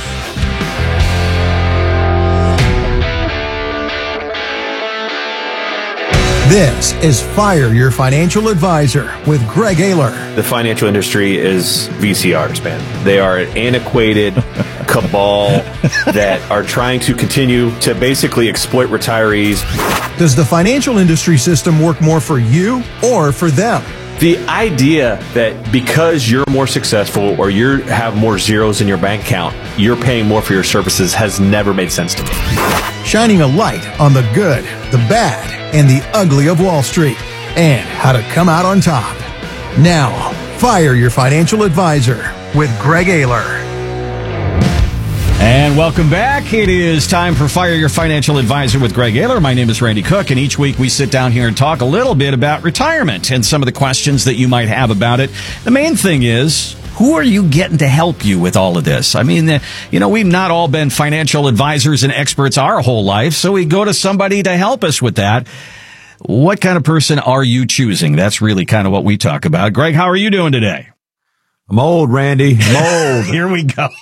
This is Fire Your Financial Advisor with Greg Ayler. The financial industry is V C Rs, man. They are an antiquated cabal that are trying to continue to basically exploit retirees. Does the financial industry system work more for you or for them? The idea that because you're more successful or you have more zeros in your bank account, you're paying more for your services has never made sense to me. Shining a light on the good, the bad, and the ugly of Wall Street, and how to come out on top. Now, Fire Your Financial Advisor with Greg Ayler. And welcome back. It is time for Fire Your Financial Advisor with Greg Ayler. My name is Randy Cook, and each week we sit down here and talk a little bit about retirement and some of the questions that you might have about it. The main thing is, who are you getting to help you with all of this? I mean, you know, we've not all been financial advisors and experts our whole life, so we go to somebody to help us with that. What kind of person are you choosing? That's really kind of what we talk about. Greg, how are you doing today? I'm old, Randy. I'm old. Here we go.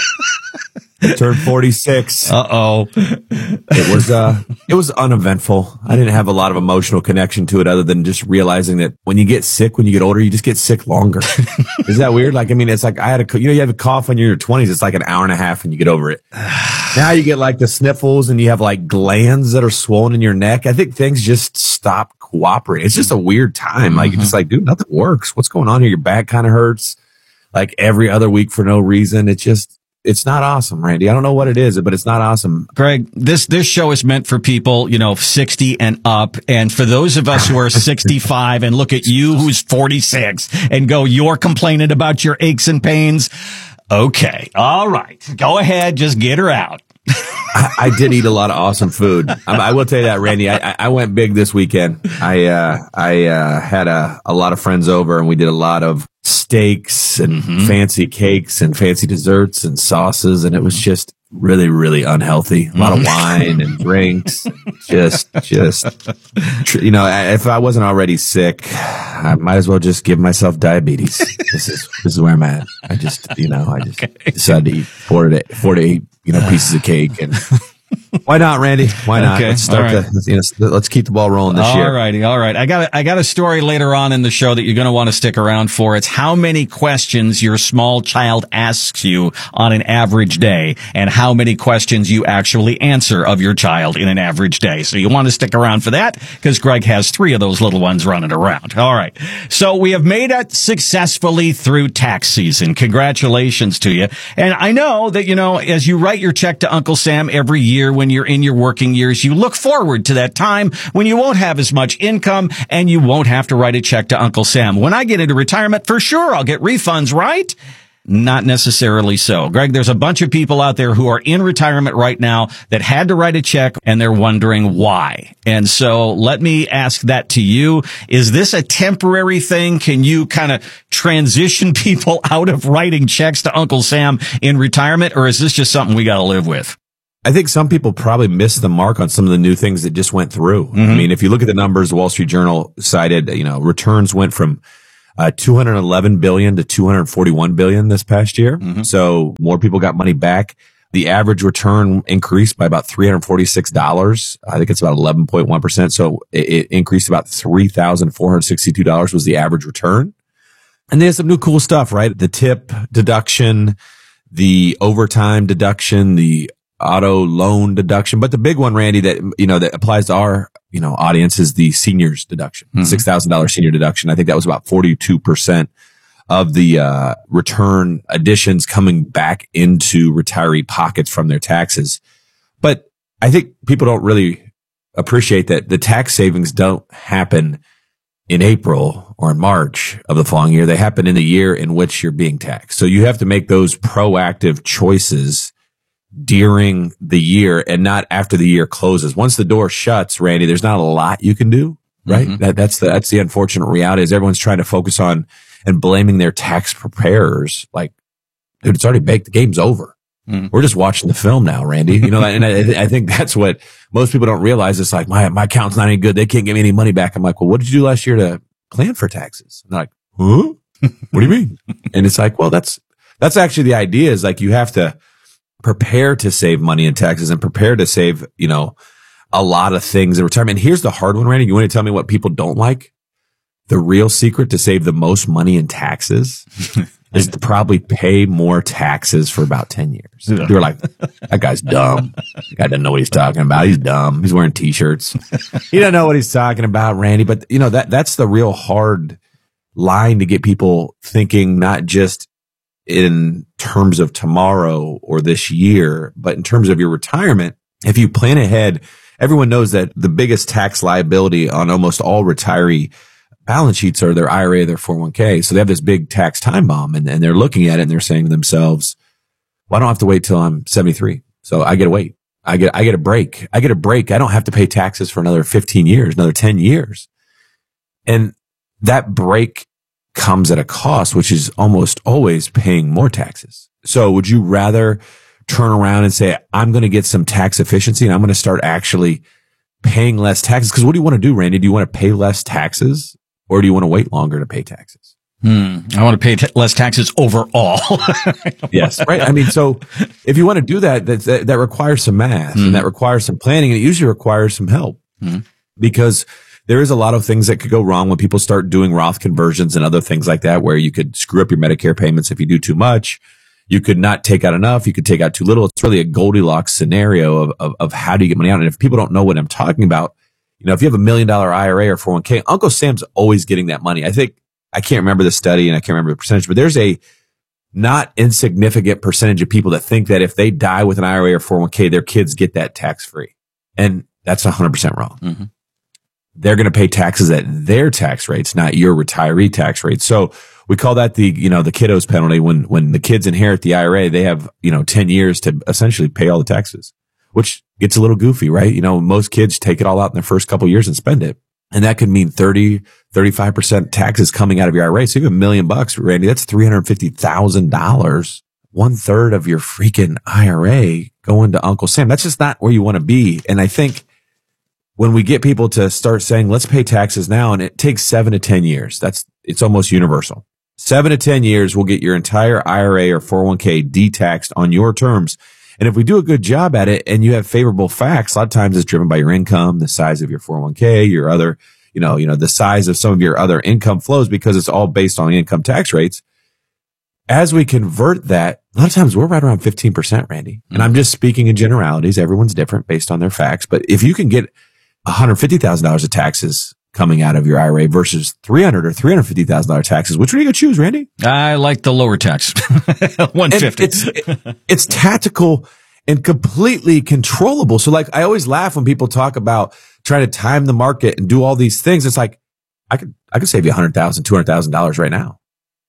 I turned forty-six. Uh-oh. It was, uh, it was uneventful. I didn't have a lot of emotional connection to it other than just realizing that when you get sick, when you get older, you just get sick longer. Is that weird? Like, I mean, it's like I had a, you know, you have a cough when you're in your twenties. It's like an hour and a half and you get over it. Now you get like the sniffles and you have like glands that are swollen in your neck. I think things just stop cooperating. It's just a weird time. Like, mm-hmm. It's just like, dude, nothing works. What's going on here? Your back kind of hurts like every other week for no reason. It just, it's not awesome, Randy. I don't know what it is, but it's not awesome. Greg, this, this show is meant for people, you know, sixty and up. And for those of us who are sixty-five and look at you who's forty-six and go, you're complaining about your aches and pains. Okay. All right. Go ahead. Just get her out. I, I did eat a lot of awesome food. I, I will tell you that, Randy. I, I went big this weekend. I, uh, I, uh, had a, a lot of friends over and we did a lot of steaks and mm-hmm. fancy cakes and fancy desserts and sauces. And it was just really, really unhealthy. A lot of wine and drinks. Just, just, you know, if I wasn't already sick, I might as well just give myself diabetes. This is, this is where I'm at. I just, you know, I just okay. decided to eat four to, four to eight, you know, pieces of cake. And why not, Randy? Why not? Okay. Let's start right. the, you know, let's keep the ball rolling this all year. All righty. All right. I got, a, I got a story later on in the show that you're going to want to stick around for. It's how many questions your small child asks you on an average day and how many questions you actually answer of your child in an average day. So you want to stick around for that because Greg has three of those little ones running around. All right. So we have made it successfully through tax season. Congratulations to you. And I know that, you know, as you write your check to Uncle Sam every year when when you're in your working years. You look forward to that time when you won't have as much income and you won't have to write a check to Uncle Sam. When I get into retirement, for sure, I'll get refunds, right? Not necessarily so. Greg, there's a bunch of people out there who are in retirement right now that had to write a check and they're wondering why. And so let me ask that to you. Is this a temporary thing? Can you kind of transition people out of writing checks to Uncle Sam in retirement, or is this just something we got to live with? I think some people probably missed the mark on some of the new things that just went through. Mm-hmm. I mean, if you look at the numbers, the Wall Street Journal cited, you know, returns went from Uh, two hundred eleven billion to two hundred forty-one billion this past year. Mm-hmm. So more people got money back. The average return increased by about three hundred forty-six dollars. I think it's about eleven point one percent. So it, it increased about three thousand four hundred sixty-two dollars was the average return. And there's some new cool stuff, right? The tip deduction, the overtime deduction, the auto loan deduction. But the big one, Randy, that, you know, that applies to our, you know, audience is the seniors deduction, mm-hmm. six thousand dollars senior deduction. I think that was about forty-two percent of the, uh, return additions coming back into retiree pockets from their taxes. But I think people don't really appreciate that the tax savings don't happen in April or in March of the following year. They happen in the year in which you're being taxed. So you have to make those proactive choices during the year and not after the year closes. Once the door shuts, Randy, there's not a lot you can do, right? Mm-hmm. That, that's the, that's the unfortunate reality is everyone's trying to focus on and blaming their tax preparers. Like, dude, it's already baked. The game's over. Mm-hmm. We're just watching the film now, Randy. You know, and I, I think that's what most people don't realize. It's like, my, my account's not any good. They can't give me any money back. I'm like, well, what did you do last year to plan for taxes? And they're like, huh? What do you mean? And it's like, well, that's, that's actually the idea is like, you have to prepare to save money in taxes and prepare to save, you know, a lot of things in retirement. And here's the hard one, Randy. You want to tell me what people don't like? The real secret to save the most money in taxes is to probably pay more taxes for about ten years. You're like, that guy's dumb. That guy doesn't know what he's talking about. He's dumb. He's wearing t-shirts. He doesn't know what he's talking about, Randy. But you know, that, that's the real hard line to get people thinking, not just in terms of tomorrow or this year, but in terms of your retirement. If you plan ahead, everyone knows that the biggest tax liability on almost all retiree balance sheets are their I R A, their four oh one k. So they have this big tax time bomb and, and they're looking at it and they're saying to themselves, well, I don't have to wait till I'm seventy-three. So I get to wait. I get, I get a break. I get a break. I don't have to pay taxes for another fifteen years, another ten years. And that break comes at a cost, which is almost always paying more taxes. So would you rather turn around and say, I'm going to get some tax efficiency and I'm going to start actually paying less taxes? Because what do you want to do, Randy? Do you want to pay less taxes or do you want to wait longer to pay taxes? Hmm. I want to pay t- less taxes overall. Yes. Right. I mean, so if you want to do that, that, that, that requires some math mm. and that requires some planning and it usually requires some help mm. because there is a lot of things that could go wrong when people start doing Roth conversions and other things like that, where you could screw up your Medicare payments if you do too much. You could not take out enough. You could take out too little. It's really a Goldilocks scenario of, of, of how do you get money out. And if people don't know what I'm talking about, you know, if you have a million dollar I R A or four oh one k, Uncle Sam's always getting that money. I think, I can't remember the study and I can't remember the percentage, but there's a not insignificant percentage of people that think that if they die with an I R A or four oh one k, their kids get that tax free. And that's one hundred percent wrong. Mm-hmm. They're going to pay taxes at their tax rates, not your retiree tax rates. So we call that the, you know, the kiddos penalty. When, when the kids inherit the I R A, they have, you know, ten years to essentially pay all the taxes, which gets a little goofy, right? You know, most kids take it all out in their first couple of years and spend it. And that could mean thirty, thirty-five percent taxes coming out of your I R A. So you have a million bucks, Randy, that's three hundred fifty thousand dollars, one third of your freaking I R A going to Uncle Sam. That's just not where you want to be. And I think when we get people to start saying, let's pay taxes now, and it takes seven to ten years, that's, it's almost universal. Seven to ten years will get your entire I R A or four oh one k de-taxed on your terms. And if we do a good job at it and you have favorable facts, a lot of times it's driven by your income, the size of your four oh one k, your other, you know, you know, the size of some of your other income flows, because it's all based on the income tax rates. As we convert that, a lot of times we're right around fifteen percent, Randy. Mm-hmm. And I'm just speaking in generalities. Everyone's different based on their facts. But if you can get one hundred fifty thousand dollars of taxes coming out of your I R A versus three hundred thousand dollars or three hundred fifty thousand dollars taxes, which one are you going to choose, Randy? I like the lower tax. one hundred fifty. It's, it, it's tactical and completely controllable. So like, I always laugh when people talk about trying to time the market and do all these things. It's like, I could, I could save you one hundred thousand dollars, two hundred thousand dollars right now.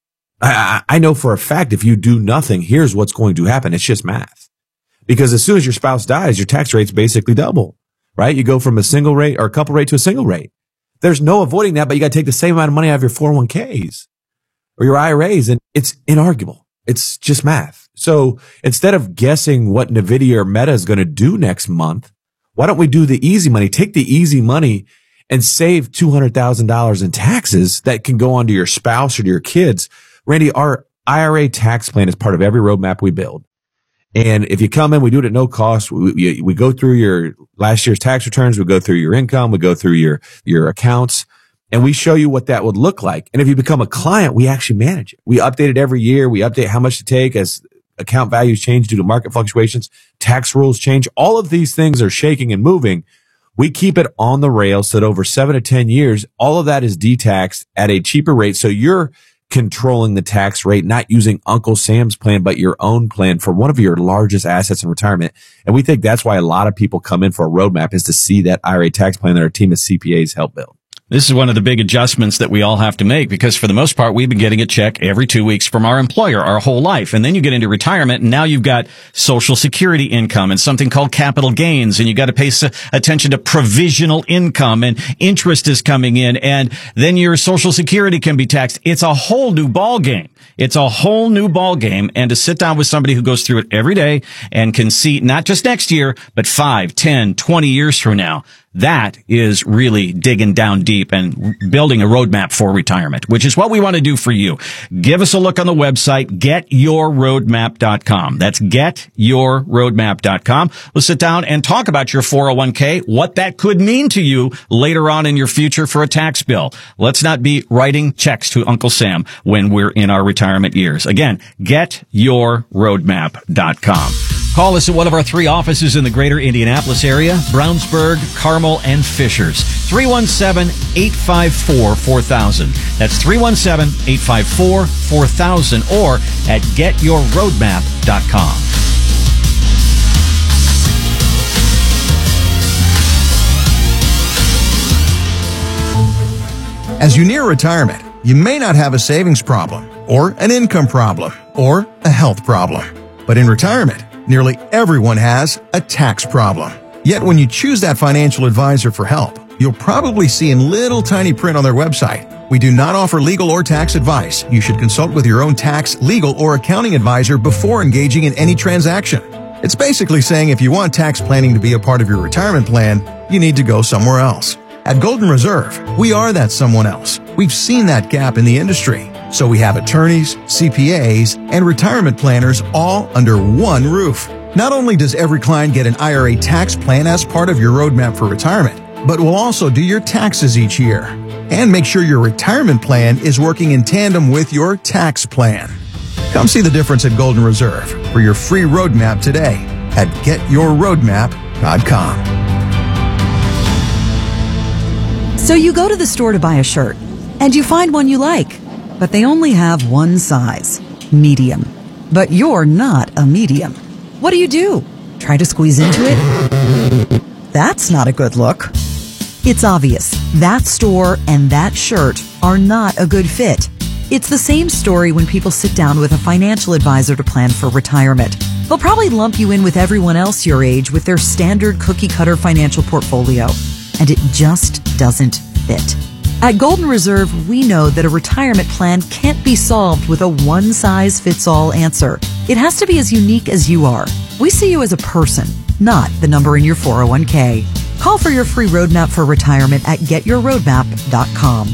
I, I know for a fact, if you do nothing, here's what's going to happen. It's just math. Because as soon as your spouse dies, your tax rate's basically double, right? You go from a single rate or a couple rate to a single rate. There's no avoiding that, but you got to take the same amount of money out of your four oh one k's or your I R As, and it's inarguable. It's just math. So instead of guessing what NVIDIA or Meta is going to do next month, why don't we do the easy money? Take the easy money and save two hundred thousand dollars in taxes that can go on to your spouse or to your kids. Randy, our I R A tax plan is part of every roadmap we build. And if you come in, we do it at no cost. We, we, we go through your last year's tax returns. We go through your income. We go through your, your accounts, and we show you what that would look like. And if you become a client, we actually manage it. We update it every year. We update how much to take as account values change due to market fluctuations, tax rules change. All of these things are shaking and moving. We keep it on the rails so that over seven to ten years, all of that is de-taxed at a cheaper rate. So you're controlling the tax rate, not using Uncle Sam's plan, but your own plan for one of your largest assets in retirement. And we think that's why a lot of people come in for a roadmap, is to see that I R A tax plan that our team of C P As help build. This is one of the big adjustments that we all have to make, because for the most part, we've been getting a check every two weeks from our employer our whole life. And then you get into retirement, and now you've got Social Security income and something called capital gains, and you got to pay attention to provisional income, and interest is coming in, and then your Social Security can be taxed. It's a whole new ball game. It's a whole new ball game. And to sit down with somebody who goes through it every day and can see not just next year, but five, ten, twenty years from now, that is really digging down deep and building a roadmap for retirement, which is what we want to do for you. Give us a look on the website, get your roadmap dot com. That's get your roadmap dot com. We'll sit down and talk about your four oh one k, what that could mean to you later on in your future for a tax bill. Let's not be writing checks to Uncle Sam when we're in our retirement years. Again, get your roadmap dot com. Call us at one of our three offices in the greater Indianapolis area, Brownsburg, Carmel, and Fishers. three one seven, eight five four, four thousand. That's three one seven, eight five four, four thousand, or at get your roadmap dot com. As you near retirement, you may not have a savings problem, or an income problem, or a health problem. But in retirement, nearly everyone has a tax problem. Yet when you choose that financial advisor for help, you'll probably see in little tiny print on their website, we do not offer legal or tax advice. You should consult with your own tax, legal, or accounting advisor before engaging in any transaction. It's basically saying if you want tax planning to be a part of your retirement plan, you need to go somewhere else. At Golden Reserve, we are that someone else. We've seen that gap in the industry. So we have attorneys, C P As, and retirement planners all under one roof. Not only does every client get an I R A tax plan as part of your roadmap for retirement, but we'll also do your taxes each year and make sure your retirement plan is working in tandem with your tax plan. Come see the difference at Golden Reserve for your free roadmap today at get your roadmap dot com. So you go to the store to buy a shirt, and you find one you like, but they only have one size, medium. But you're not a medium. What do you do? Try to squeeze into it? That's not a good look. It's obvious that store and that shirt are not a good fit. It's the same story when people sit down with a financial advisor to plan for retirement. They'll probably lump you in with everyone else your age with their standard cookie-cutter financial portfolio, and it just doesn't fit. At Golden Reserve, we know that a retirement plan can't be solved with a one-size-fits-all answer. It has to be as unique as you are. We see you as a person, not the number in your four oh one k. Call for your free roadmap for retirement at get your roadmap dot com.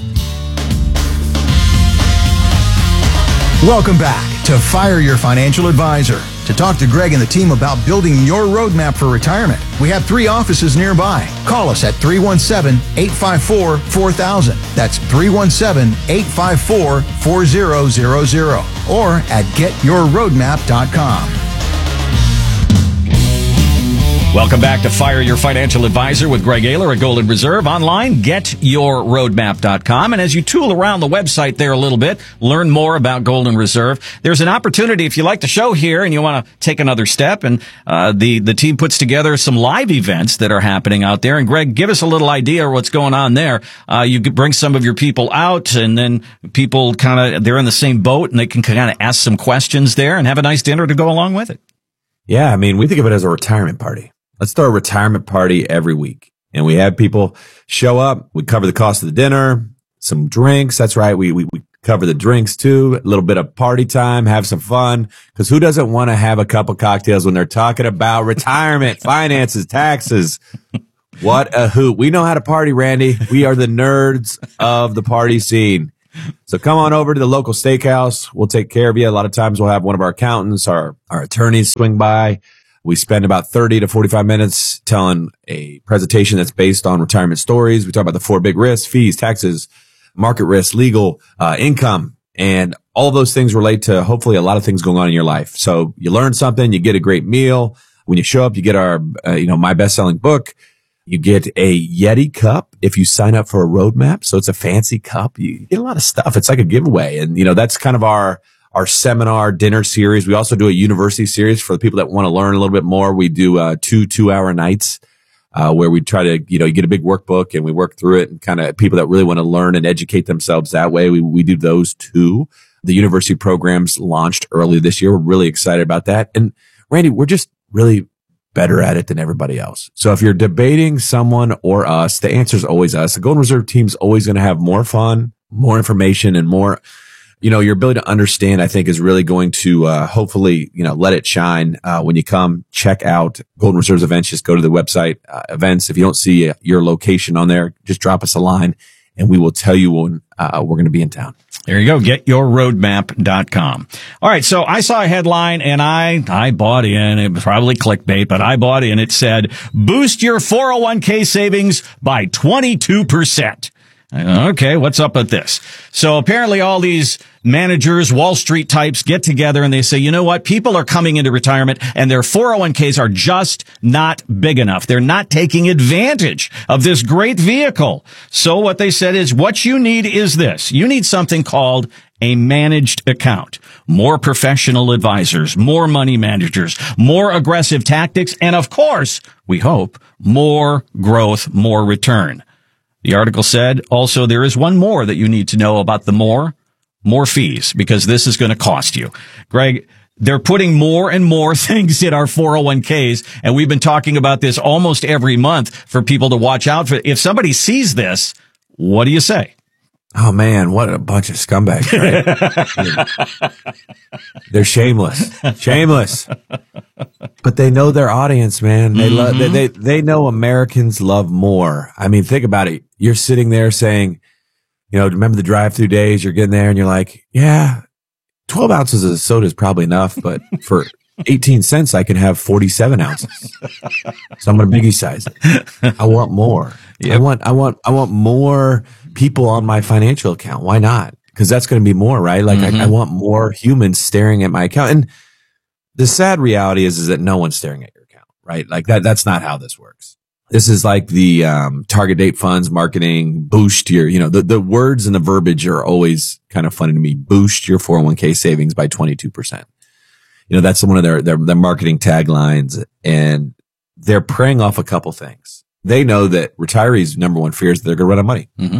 Welcome back to Fire Your Financial Advisor. To talk to Greg and the team about building your roadmap for retirement, we have three offices nearby. Call us at three one seven, eight five four, four thousand. That's three one seven, eight five four, four thousand, or at get your roadmap dot com. Welcome back to Fire Your Financial Advisor with Greg Ayler at Golden Reserve. Online, get your roadmap dot com. And as you tool around the website there a little bit, learn more about Golden Reserve. There's an opportunity if you like the show here and you want to take another step. And uh, the, the team puts together some live events that are happening out there. And Greg, give us a little idea of what's going on there. Uh, you could bring some of your people out, and then people kind of, they're in the same boat, and they can kind of ask some questions there and have a nice dinner to go along with it. Yeah, I mean, we think of it as a retirement party. Let's throw a retirement party every week. And we have people show up. We cover the cost of the dinner, some drinks. That's right. We, we, we cover the drinks too. A little bit of party time, have some fun. Cause who doesn't want to have a couple cocktails when they're talking about retirement, finances, taxes? What a hoot. We know how to party, Randy. We are the nerds of the party scene. So come on over to the local steakhouse. We'll take care of you. A lot of times we'll have one of our accountants, our, our attorneys swing by. We spend about thirty to forty-five minutes telling a presentation that's based on retirement stories. We talk about the four big risks: fees, taxes, market risk, legal, uh, income, and all those things relate to hopefully a lot of things going on in your life. So you learn something, you get a great meal. When you show up, you get our, uh, you know, my best-selling book. You get a Yeti cup if you sign up for a roadmap. So it's a fancy cup. You get a lot of stuff. It's like a giveaway. And, you know, that's kind of our, our seminar dinner series. We also do a university series for the people that want to learn a little bit more. We do uh, two two hour nights uh, where we try to, you know, you get a big workbook and we work through it, and kind of people that really want to learn and educate themselves that way. We, we do those too. The university programs launched early this year. We're really excited about that. And Randy, we're just really better at it than everybody else. So if you're debating someone or us, the answer is always us. The Golden Reserve team's always going to have more fun, more information, and more, you know, your ability to understand, I think, is really going to, uh, hopefully, you know, let it shine. Uh, when you come check out Golden Reserve's events, just go to the website, uh, events. If you don't see uh, your location on there, just drop us a line and we will tell you when, uh, we're going to be in town. There you go. Get your roadmap dot com. All right. So I saw a headline and I, I bought in. It was probably clickbait, but I bought in. It said, boost your four oh one k savings by twenty-two percent. Okay, what's up with this? So apparently all these managers, Wall Street types get together and they say, you know what? People are coming into retirement and their four oh one k's are just not big enough. They're not taking advantage of this great vehicle. So what they said is, what you need is this. You need something called a managed account, more professional advisors, more money managers, more aggressive tactics, and of course, we hope, more growth, more return. The article said also there is one more that you need to know about the more, more fees, because this is going to cost you. Greg, they're putting more and more things in our four oh one k's, and we've been talking about this almost every month for people to watch out for. If somebody sees this, what do you say? Oh man, what a bunch of scumbags, right? They're shameless, shameless, but they know their audience, man. They mm-hmm. love, they, they, they know Americans love more. I mean, think about it. You're sitting there saying, you know, remember the drive-through days? You're getting there and you're like, yeah, twelve ounces of soda is probably enough, but for eighteen cents, I can have forty-seven ounces. So I'm going to biggie size it. I want more. Yep. I want, I want, I want more people on my financial account. Why not? Because that's going to be more, right? Like mm-hmm. I, I want more humans staring at my account. And the sad reality is, is that no one's staring at your account, right? Like that, that's not how this works. This is like the, um, target date funds marketing, boost your, you know, the, the words and the verbiage are always kind of funny to me. Boost your four oh one k savings by twenty-two percent. You know, that's one of their, their, their marketing taglines, and they're preying off a couple things. They know that retirees' number one fear is that they're going to run out of money. Mm-hmm.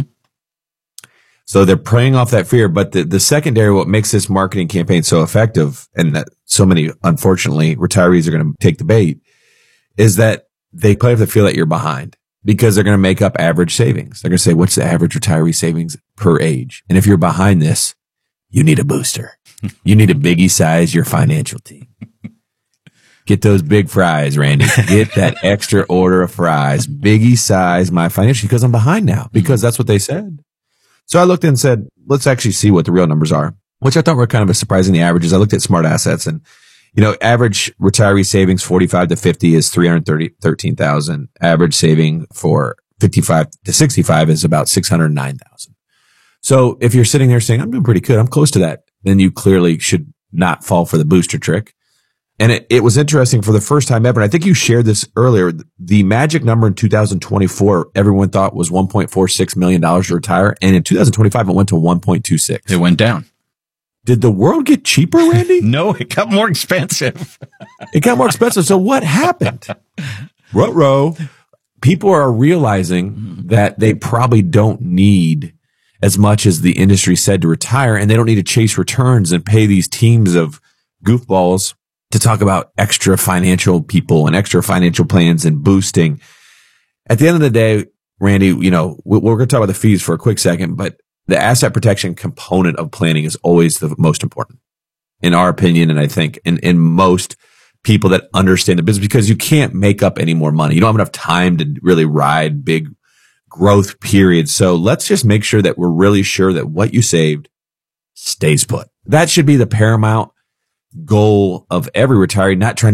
So they're preying off that fear. But the, the secondary, what makes this marketing campaign so effective, and that so many, unfortunately, retirees are going to take the bait, is that they play with the feel that you're behind, because they're going to make up average savings. They're going to say, what's the average retiree savings per age? And if you're behind this, you need a booster. You need to biggie size your financial team. Get those big fries, Randy. Get that extra order of fries. Biggie size my financial, because I'm behind now, because that's what they said. So I looked and said, let's actually see what the real numbers are, which I thought were kind of a surprising, the averages. I looked at Smart Assets, and, you know, average retiree savings forty-five to fifty is three hundred thirteen thousand. Average saving for fifty-five to sixty-five is about six hundred nine thousand. So if you're sitting there saying, I'm doing pretty good, I'm close to that, then you clearly should not fall for the booster trick. And it, it was interesting for the first time ever. And I think you shared this earlier. The magic number in two thousand twenty-four, everyone thought was one point four six million dollars to retire. And in two thousand twenty-five, it went to one point two six. It went down. Did the world get cheaper, Randy? No, it got more expensive. It got more expensive. So what happened? Ruh-roh. People are realizing that they probably don't need as much as the industry said to retire, and they don't need to chase returns and pay these teams of goofballs to talk about extra financial people and extra financial plans and boosting. At the end of the day, Randy, you know, we're going to talk about the fees for a quick second, but the asset protection component of planning is always the most important, in our opinion, and I think in, in most people that understand the business, because you can't make up any more money. You don't have enough time to really ride big growth periods. So let's just make sure that we're really sure that what you saved stays put. That should be the paramount goal of every retiree, not trying